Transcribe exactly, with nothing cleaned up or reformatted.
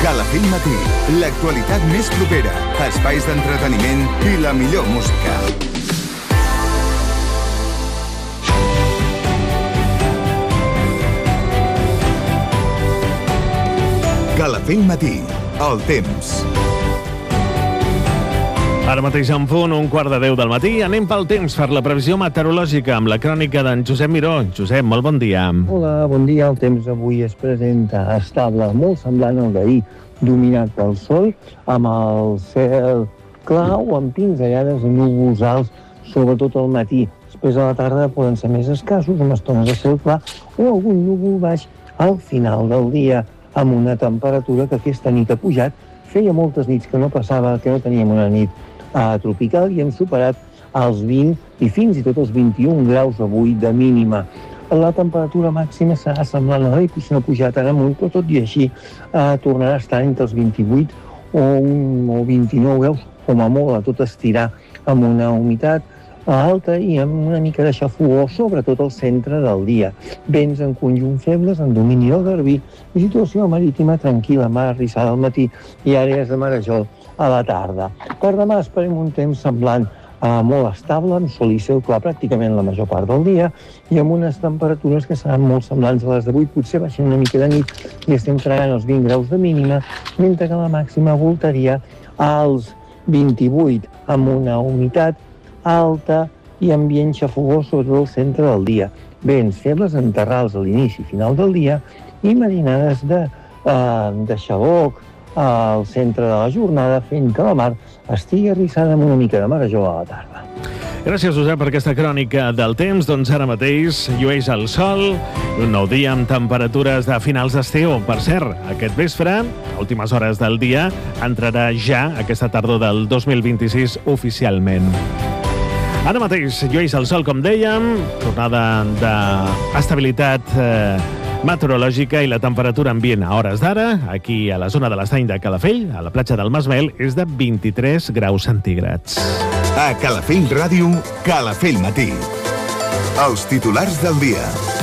Calafell Matí, l'actualitat més propera, espais d'entreteniment i la millor música. Calafell Matí, el temps. Ara mateix en punt, un quart de deu del matí, anem pel temps per la previsió meteorològica amb la crònica d'en Josep Miró. Josep, molt bon dia. Hola, bon dia. El temps avui es presenta estable, molt semblant al d'ahir, dominat pel sol, amb el cel clar o amb pinzellades i núvols alts, sobretot al matí. Després a la tarda poden ser més escassos, amb estones de cel clar o algun núvol baix al final del dia, amb una temperatura que aquesta nit ha pujat. Feia moltes nits que no passava, que no teníem una nit uh, tropical i hem superat els vint i fins i tot els vint-i-un graus avui de mínima. La temperatura màxima serà semblant a l'ahir, si no ha pujat ara amunt, però tot i així uh, tornarà a estar entre els vint-i-vuit o, un, o vint-i-nou graus, com a molt, a tot estirar amb una humitat alta i amb una mica de xafogor, sobretot al centre del dia. Vents en conjunt febles, en domini del Garbí, i situació marítima tranquil·la, mar arrissada al matí i àrees de marejol a la tarda. Per demà esperem un temps semblant a molt estable, amb sol i cel clar pràcticament la major part del dia i amb unes temperatures que seran molt semblants a les d'avui, potser baixen una mica de nit i estem fregant els vint graus de mínima, mentre que la màxima voltaria als vint-i-vuit, amb una humitat alta i ambient xafogós sobre el centre del dia. Vents febles en terrals a l'inici i final del dia i marinades de, eh, de xaloc al centre de la jornada, fent que la mar estigui arrissada amb una mica de marejol a la tarda. Gràcies, Josep, per aquesta crònica del temps. Doncs ara mateix llueix el sol, un nou dia amb temperatures de finals d'estiu. Per cert, aquest vespre, a últimes hores del dia, entrarà ja aquesta tardor del dos mil vint-i-sis oficialment. Ara mateix llueix el sol, com dèiem, tornada d'estabilitat eh, meteorològica i la temperatura ambient a hores d'ara, aquí a la zona de l'Estany de Calafell, a la platja del Masmel, és de vint-i-tres graus centígrads. A Calafell Ràdio, Calafell Matí. Els titulars del dia.